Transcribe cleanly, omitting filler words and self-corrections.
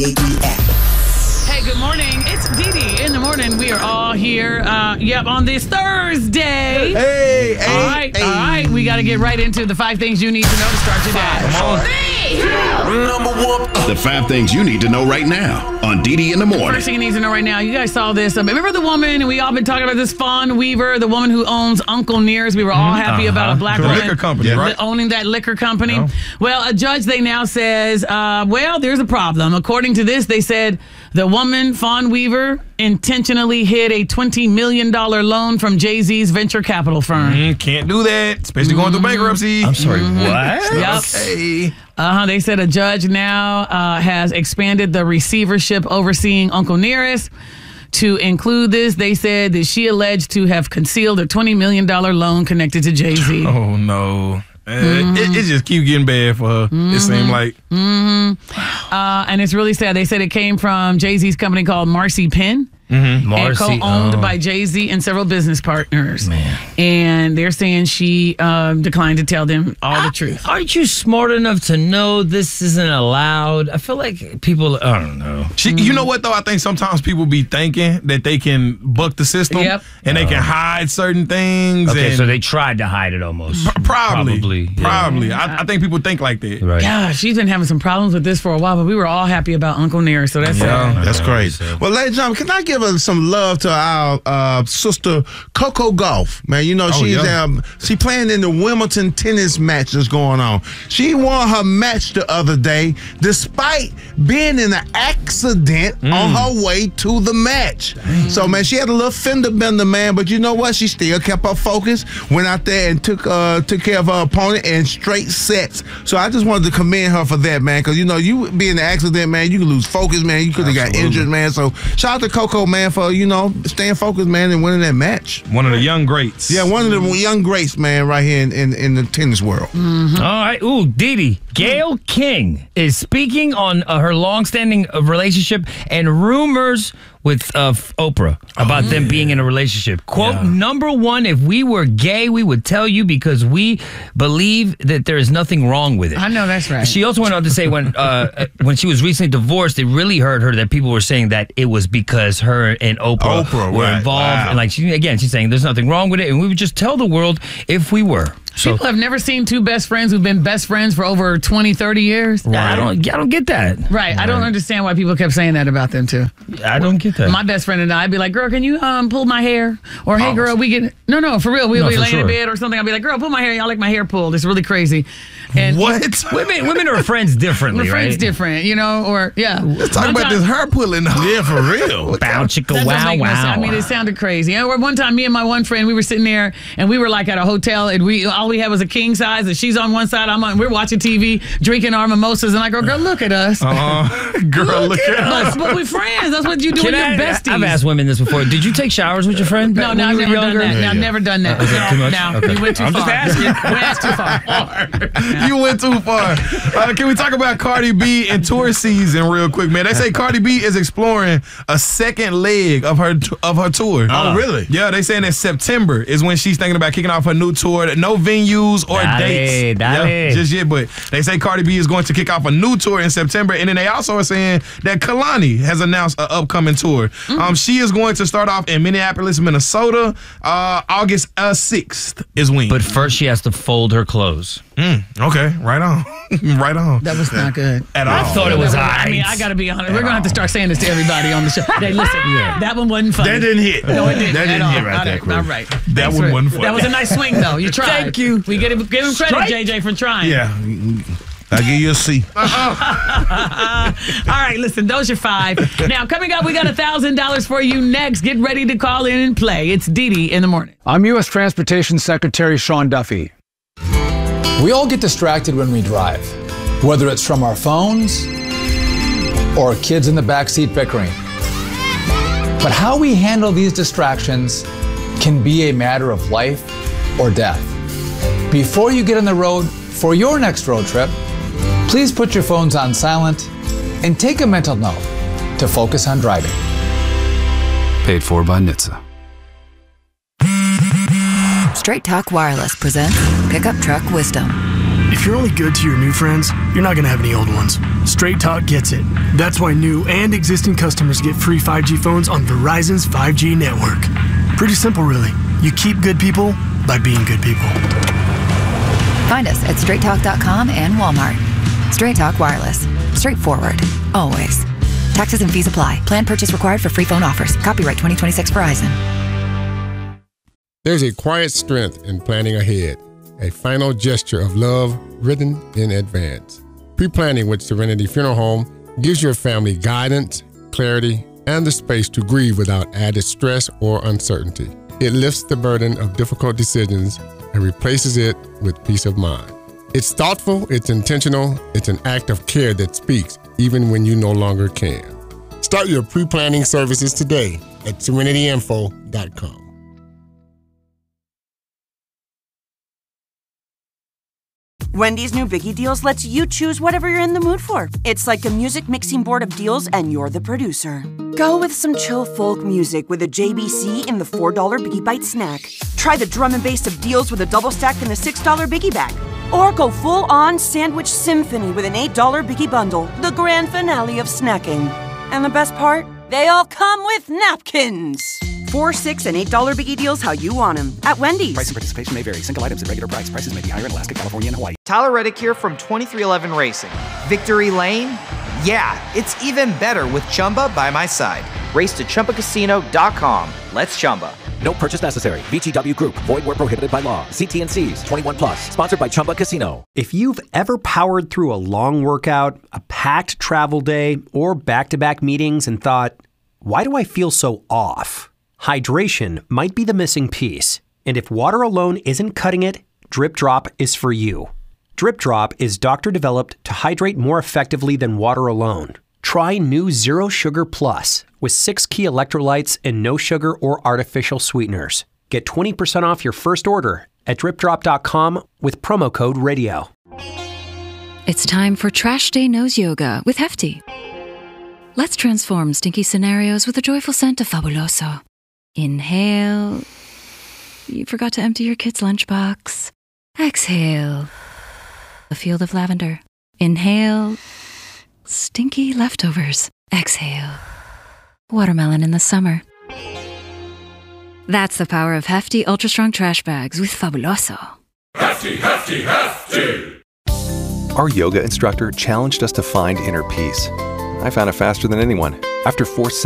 Hey, good morning. It's Dee Dee in the morning. We are all here, on this Thursday. Hey. All right. We got to get right into the 5 things you need to know to start your day. Number 1. The 5 things you need to know right now on Dee Dee in the morning. First thing you need to know right now, you guys saw this. Remember the woman, and we all been talking about this, Fawn Weaver, the woman who owns Uncle Nearest. We were all happy about a black woman liquor company, right? owning that liquor company. Yeah. Well, a judge, they now says, there's a problem. According to this, they said the woman, Fawn Weaver, intentionally hid a $20 million loan from Jay-Z's venture capital firm. Can't do that, especially going through bankruptcy. I'm sorry, what? Yep. Okay. They said a judge now has expanded the receivership overseeing Uncle Nearest to include this. They said that she alleged to have concealed a $20 million loan connected to Jay-Z. Oh, no. It just keeps getting bad for her, it seemed like. And it's really sad. They said it came from Jay-Z's company called Marcy Penn. And co-owned by Jay-Z and several business partners. Man. And they're saying she declined to tell them all the truth. Aren't you smart enough to know this isn't allowed? I feel like people, I don't know. You know what, though? I think sometimes people be thinking that they can buck the system and they can hide certain things. Okay, and so they tried to hide it almost. Probably. Yeah. I think people think like that. Right. Yeah, she's been having some problems with this for a while, but we were all happy about Uncle Nearest, so that's sad. That's crazy. Well, ladies and gentlemen, can I give some love to our sister Coco Gauff? Man, you know, she playing in the Wimbledon tennis match that's going on. She won her match the other day despite being in an accident on her way to the match. So, man, she had a little fender bender, man, but you know what? She still kept her focus, went out there and took care of her opponent in straight sets. So I just wanted to commend her for that, man, because, you know, you be in an accident, man, you can lose focus, man. You could have got injured, man. So shout out to Coco, man, for, you know, staying focused, man, and winning that match. One of the young greats. Yeah, one of the young greats, man, right here in the tennis world. All right. Ooh, Dee Dee. Gayle King is speaking on her long-standing relationship and rumors with Oprah about them being in a relationship. Quote, number 1, if we were gay, we would tell you because we believe that there is nothing wrong with it. I know that's right. She also went on to say when she was recently divorced, it really hurt her that people were saying that it was because her and Oprah were involved. Wow. And like she's saying there's nothing wrong with it, and we would just tell the world if we were. So, people have never seen two best friends who've been best friends for over 20, 30 years. Right. I don't get that. Right. I don't understand why people kept saying that about them, too. I don't get that. My best friend and I'd be like, girl, can you pull my hair? Or, hey, girl, we get... No, for real. We'll be laying in bed or something. I'll be like, girl, pull my hair. Y'all like my hair pulled. It's really crazy. And What? Women are friends differently, we're right? friends different, you know, or, yeah. Let's talk about this hair pulling. Yeah, for real. Bow chicka That doesn't wow make no sense. wow. I mean, it sounded crazy. You know, one time, me and my one friend, we were sitting there, and we were like at a hotel, and all we had was a king size, and she's on one side, we're watching TV, drinking our mimosas, and I go, girl, look at us. Girl, look at us. But we're friends. That's what you do with your besties. I've asked women this before. Did you take showers with your friend? No, I've never done that. I've never done that. Is that too much? No, Okay. you went too I'm far. just asking. Went too far. You went too far. Can we talk about Cardi B and tour season real quick, man? They say Cardi B is exploring a second leg of her tour. Oh, really? Yeah, they saying that September is when she's thinking about kicking off her new tour. No venues or dates. Just yet, but they say Cardi B is going to kick off a new tour in September, and then they also are saying that Kalani has announced an upcoming tour. She is going to start off in Minneapolis, Minnesota. August 6th is when. But first she has to fold her clothes. Okay, right on. Right on. That was not good. At all. I thought it was I mean, I got to be honest. We're going to have to start saying this to everybody on the show. Hey, listen, that one wasn't funny. That didn't hit. No, it didn't. That didn't at hit all. right there, Chris. All right. That one wasn't funny. That was a nice swing, though. You tried. Thank you. We give him credit, JJ, for trying. Yeah. I'll give you a C. All right, listen, those are 5. Now, coming up, we got $1,000 for you next. Get ready to call in and play. It's Dee Dee in the morning. I'm U.S. Transportation Secretary Sean Duffy. We all get distracted when we drive, whether it's from our phones or kids in the backseat bickering. But how we handle these distractions can be a matter of life or death. Before you get on the road for your next road trip, please put your phones on silent and take a mental note to focus on driving. Paid for by NHTSA. Straight Talk Wireless presents Pickup Truck Wisdom. If you're only good to your new friends, you're not going to have any old ones. Straight Talk gets it. That's why new and existing customers get free 5G phones on Verizon's 5G network. Pretty simple, really. You keep good people by being good people. Find us at straighttalk.com and Walmart. Straight Talk Wireless. Straightforward. Always. Taxes and fees apply. Plan purchase required for free phone offers. Copyright 2026 Verizon. There's a quiet strength in planning ahead. A final gesture of love written in advance. Pre-planning with Serenity Funeral Home gives your family guidance, clarity, and the space to grieve without added stress or uncertainty. It lifts the burden of difficult decisions and replaces it with peace of mind. It's thoughtful, it's intentional, it's an act of care that speaks even when you no longer can. Start your pre-planning services today at serenityinfo.com. Wendy's new Biggie Deals lets you choose whatever you're in the mood for. It's like a music mixing board of deals, and you're the producer. Go with some chill folk music with a JBC in the $4 Biggie Bite snack. Try the drum and bass of deals with a double stack in the $6 Biggie Bag. Or go full-on sandwich symphony with an $8 Biggie Bundle, the grand finale of snacking. And the best part? They all come with napkins. $4, $6, and $8 Biggie Deals how you want them at Wendy's. Price and participation may vary. Single items at regular price. Prices may be higher in Alaska, California, and Hawaii. Tyler Reddick here from 2311 Racing. Victory Lane? Yeah, it's even better with Chumba by my side. Race to ChumbaCasino.com. Let's Chumba. No purchase necessary. VGW Group. Void where prohibited by law. See T&Cs. 21 plus. Sponsored by Chumba Casino. If you've ever powered through a long workout, a packed travel day, or back-to-back meetings and thought, why do I feel so off? Hydration might be the missing piece. And if water alone isn't cutting it, Drip Drop is for you. Drip Drop is doctor-developed to hydrate more effectively than water alone. Try new Zero Sugar Plus with 6 key electrolytes and no sugar or artificial sweeteners. Get 20% off your first order at dripdrop.com with promo code RADIO. It's time for Trash Day Nose Yoga with Hefty. Let's transform stinky scenarios with a joyful scent of Fabuloso. Inhale. You forgot to empty your kid's lunchbox. Exhale. A field of lavender. Inhale. Stinky leftovers. Exhale. Watermelon in the summer. That's the power of Hefty Ultra Strong Trash Bags with Fabuloso. Hefty, Hefty, Hefty! Our yoga instructor challenged us to find inner peace. I found it faster than anyone. After 4